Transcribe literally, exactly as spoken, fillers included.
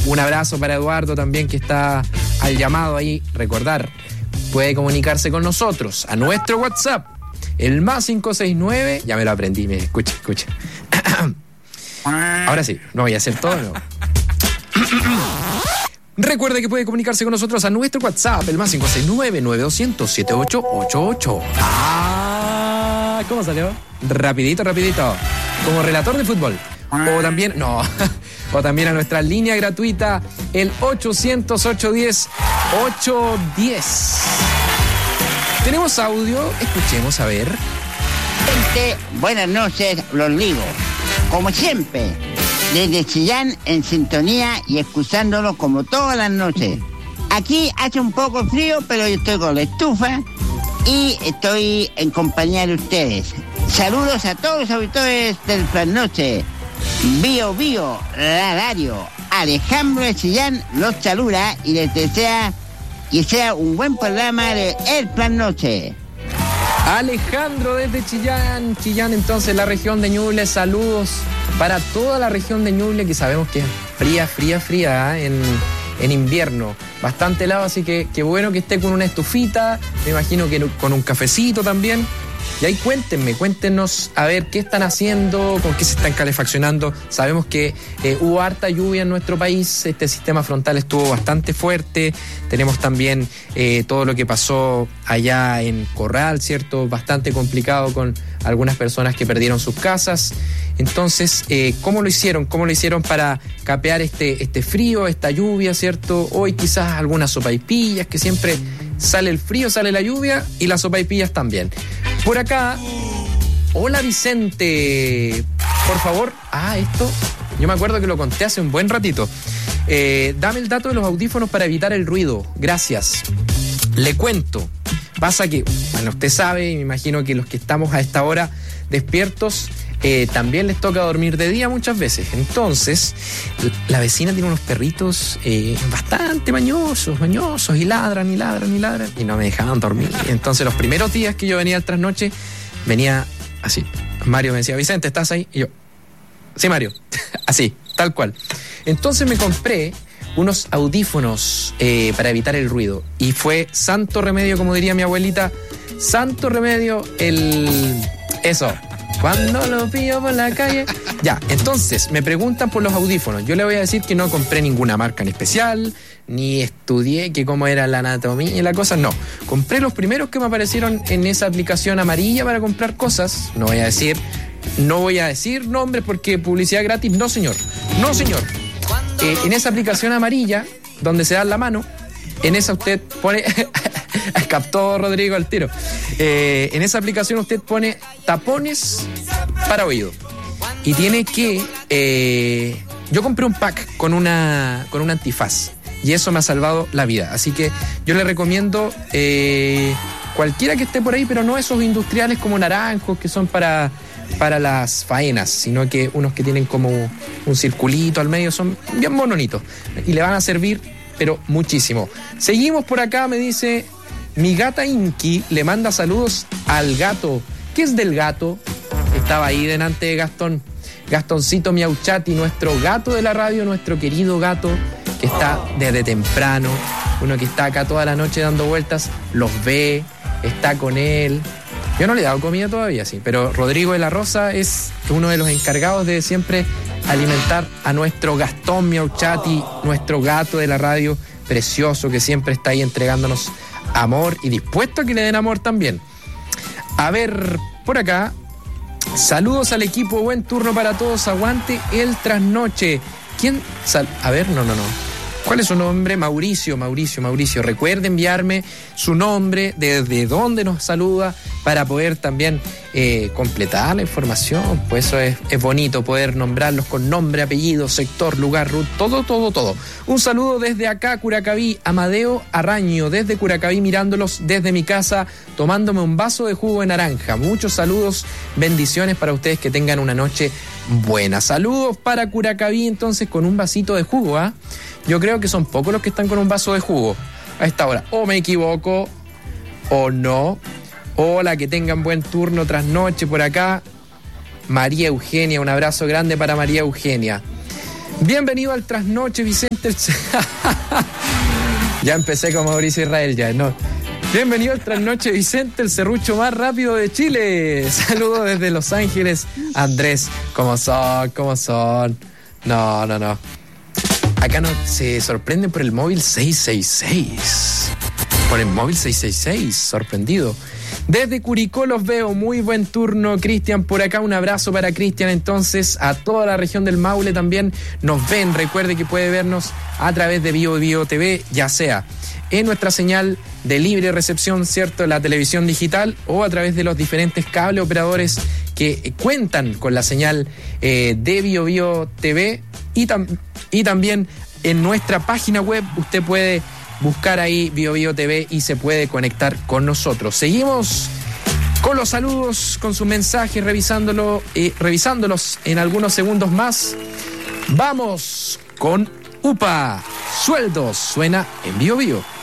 Un abrazo para Eduardo también, que está al llamado ahí. Recordar, puede comunicarse con nosotros a nuestro WhatsApp, el más cinco seis nueve. Ya me lo aprendí, me escucha, escucha. Ahora sí, no voy a hacer todo, no. Recuerde que puede comunicarse con nosotros a nuestro WhatsApp, el más cinco seis nueve, nueve dos cero cero, siete ocho ocho ocho. Ah, ¿cómo salió? Rapidito, rapidito. Como relator de fútbol. O también, no, o también a nuestra línea gratuita, el ochocientos, ochocientos diez, ochocientos diez. Tenemos audio, escuchemos a ver. Gente, buenas noches, los Ligos. Como siempre, desde Chillán en sintonía y escuchándolo como todas las noches. Aquí hace un poco frío, pero yo estoy con la estufa y estoy en compañía de ustedes. Saludos a todos los auditores del Plan Noche. Bio Bio, Radio, Alejandro de Chillán los saluda y les desea que sea un buen programa de El Plan Noche. Alejandro desde Chillán, Chillán entonces, la región de Ñuble. Saludos para toda la región de Ñuble, que sabemos que es fría, fría, fría ¿eh? en, en invierno. Bastante helado, así que qué bueno que esté con una estufita, me imagino que con un cafecito también. Y ahí cuéntenme, cuéntenos a ver qué están haciendo, con qué se están calefaccionando. Sabemos que eh, hubo harta lluvia en nuestro país, este sistema frontal estuvo bastante fuerte. Tenemos también eh, todo lo que pasó allá en Corral, ¿cierto? Bastante complicado con algunas personas que perdieron sus casas. Entonces, eh, ¿cómo lo hicieron? ¿Cómo lo hicieron para capear este, este frío, esta lluvia, ¿cierto? Hoy quizás algunas sopaipillas, que siempre sale el frío, sale la lluvia y las sopaipillas también. Por acá, hola Vicente, por favor, ah, esto, yo me acuerdo que lo conté hace un buen ratito. Eh, dame el dato de los audífonos para evitar el ruido, gracias. Le cuento, pasa que, bueno, usted sabe, y me imagino que los que estamos a esta hora despiertos, eh, también les toca dormir de día muchas veces. Entonces, la vecina tiene unos perritos eh, bastante mañosos, mañosos, y ladran, y ladran, y ladran, y no me dejaban dormir. Entonces, los primeros días que yo venía al trasnoche, venía así. Mario me decía, Vicente, ¿estás ahí? Y yo, sí, Mario, así, tal cual. Entonces me compré unos audífonos eh, para evitar el ruido, y fue santo remedio, como diría mi abuelita, santo remedio el... eso... Cuando lo pillo por la calle. Ya, entonces, me preguntan por los audífonos. Yo le voy a decir que no compré ninguna marca en especial, ni estudié que cómo era la anatomía y la cosa, no. Compré los primeros que me aparecieron en esa aplicación amarilla para comprar cosas. No voy a decir, no voy a decir nombres porque publicidad gratis, no señor, no señor. Eh, en esa aplicación amarilla, donde se da la mano, en esa usted pone... captó Rodrigo al tiro. Eh, en esa aplicación usted pone tapones para oído. Y tiene que... Eh, yo compré un pack con una con un antifaz. Y eso me ha salvado la vida. Así que yo le recomiendo eh, cualquiera que esté por ahí, pero no esos industriales como naranjos que son para, para las faenas, sino que unos que tienen como un circulito al medio, son bien bononitos. Y le van a servir, pero muchísimo. Seguimos por acá, me dice... Mi gata Inky le manda saludos al gato. ¿Qué es del gato? Estaba ahí delante de Gastón. Gastoncito Miauchati, nuestro gato de la radio, nuestro querido gato, que está desde temprano. Uno que está acá toda la noche dando vueltas, los ve, está con él. Yo no le he dado comida todavía, sí, pero Rodrigo de la Rosa es uno de los encargados de siempre alimentar a nuestro Gastón Miauchati, nuestro gato de la radio, precioso, que siempre está ahí entregándonos amor y dispuesto a que le den amor también. A ver, por acá, saludos al equipo, buen turno para todos, aguante el trasnoche. ¿Quién? Sal- a ver, no, no, no. ¿Cuál es su nombre? Mauricio, Mauricio, Mauricio. Recuerde enviarme su nombre, desde dónde nos saluda, para poder también eh, completar la información. Pues eso es, es bonito, poder nombrarlos con nombre, apellido, sector, lugar, root, todo, todo, todo. Un saludo desde acá, Curacaví, Amadeo Arraño, desde Curacaví, mirándolos desde mi casa, tomándome un vaso de jugo de naranja. Muchos saludos, bendiciones para ustedes, que tengan una noche buena. Saludos para Curacaví, entonces, con un vasito de jugo, ¿ah? ¿eh? Yo creo que son pocos los que están con un vaso de jugo a esta hora. O me equivoco, o no. Hola, que tengan buen turno tras noche por acá. María Eugenia, un abrazo grande para María Eugenia. Bienvenido al Trasnoche, Vicente. Ya empecé con Mauricio Israel, ya, no. Bienvenido al Trasnoche, Vicente, el serrucho más rápido de Chile. Saludos desde Los Ángeles. Andrés, ¿cómo son? ¿Cómo son? No, no, no. Acá no se sorprenden por el móvil seis seis seis. Por el móvil seis seis seis, sorprendido. Desde Curicó los veo, muy buen turno, Cristian, por acá, un abrazo para Cristian, entonces, a toda la región del Maule también nos ven, recuerde que puede vernos a través de Bio Bio T V, ya sea en nuestra señal de libre recepción, ¿cierto?, la televisión digital, o a través de los diferentes cable operadores que cuentan con la señal eh, de Bio Bio T V, y, tam- y también en nuestra página web usted puede buscar ahí Bio Bio T V y se puede conectar con nosotros. Seguimos con los saludos, con sus mensajes, revisándolo, eh, revisándolos en algunos segundos más. Vamos con U P A. Sueldos suena en Bio Bio.